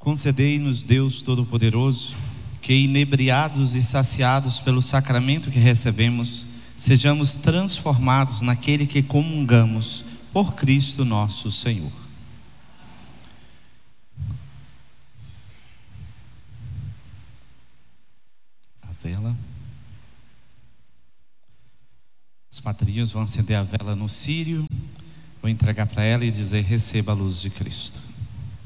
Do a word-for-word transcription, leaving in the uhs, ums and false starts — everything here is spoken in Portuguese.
Concedei-nos, Deus Todo-Poderoso, que, inebriados e saciados pelo sacramento que recebemos, sejamos transformados naquele que comungamos, por Cristo nosso Senhor. A vela. Os padrinhos vão acender a vela no círio, vou entregar para ela e dizer: receba a luz de Cristo.